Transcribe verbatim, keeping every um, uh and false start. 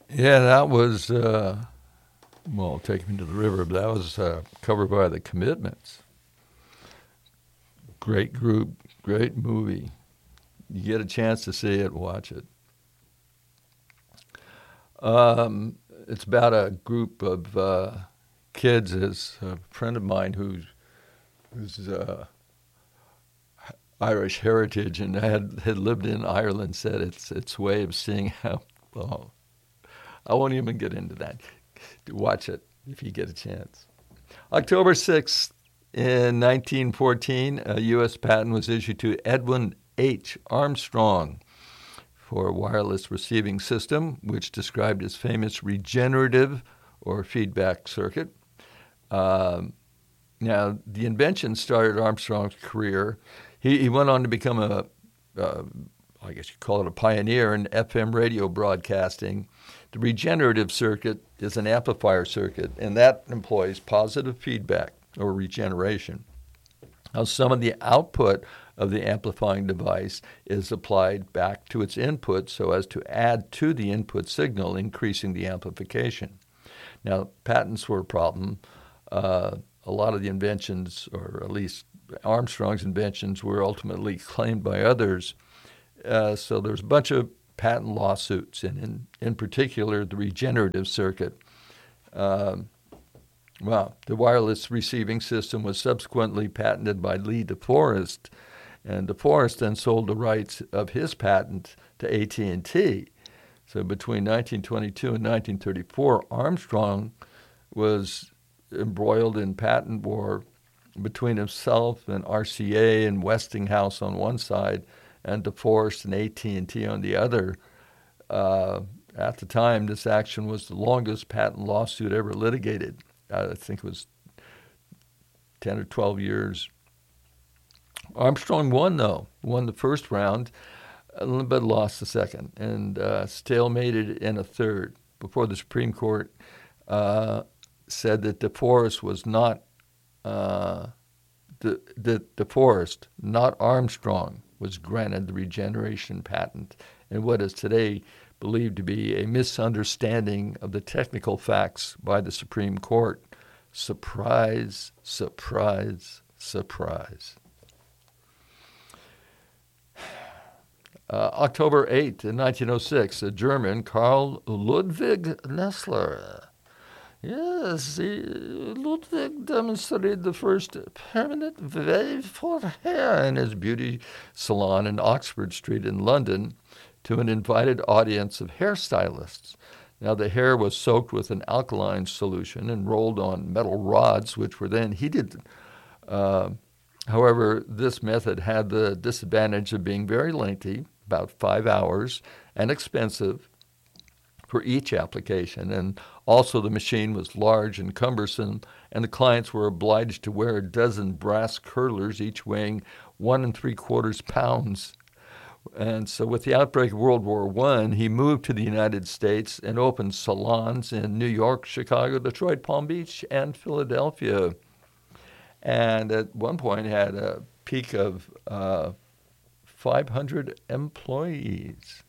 Yeah, that was, uh, well, Take Me to the River, but that was uh, covered by The Commitments. Great group, great movie. You get a chance to see it, watch it. Um, it's about a group of uh, kids. As a friend of mine who's who's uh, Irish heritage and had had lived in Ireland said it's its way of seeing how. Well, I won't even get into that. Watch it if you get a chance. October sixth in nineteen fourteen, a U S patent was issued to Edwin H. Armstrong for a wireless receiving system, which described his famous regenerative or feedback circuit. Um, now, the invention started Armstrong's career. He, he went on to become a, uh, I guess you'd call it a pioneer in F M radio broadcasting. The regenerative circuit is an amplifier circuit, and that employs positive feedback or regeneration. Now, some of the output of the amplifying device is applied back to its input so as to add to the input signal, increasing the amplification. Now, patents were a problem. Uh, a lot of the inventions, or at least Armstrong's inventions, were ultimately claimed by others. Uh, so there's a bunch of patent lawsuits, and in, in particular, the regenerative circuit. Um, well, the wireless receiving system was subsequently patented by Lee DeForest, and DeForest then sold the rights of his patent to A T and T. So between nineteen twenty-two and nineteen thirty-four, Armstrong was embroiled in patent war between himself and R C A and Westinghouse on one side, and DeForest and A T and T on the other. Uh, at the time, this action was the longest patent lawsuit ever litigated. I think it was ten or twelve years. Armstrong won, though. Won the first round, but lost the second, and uh, stalemated in a third before the Supreme Court uh, said that DeForest was not, uh, the, that DeForest, not Armstrong, was granted the regeneration patent in what is today believed to be a misunderstanding of the technical facts by the Supreme Court. Surprise, surprise, surprise. Uh, October eighth, in nineteen oh six, a German, Carl Ludwig Nessler. Yes, he, Ludwig demonstrated the first permanent wave for hair in his beauty salon in Oxford Street in London to an invited audience of hairstylists. Now, the hair was soaked with an alkaline solution and rolled on metal rods, which were then heated. Uh, however, this method had the disadvantage of being very lengthy, about five hours, and expensive for each application. And also the machine was large and cumbersome, and the clients were obliged to wear a dozen brass curlers, each weighing one and three quarters pounds. And so with the outbreak of World War One, he moved to the United States and opened salons in New York, Chicago, Detroit, Palm Beach, and Philadelphia. And at one point had a peak of uh, five hundred employees.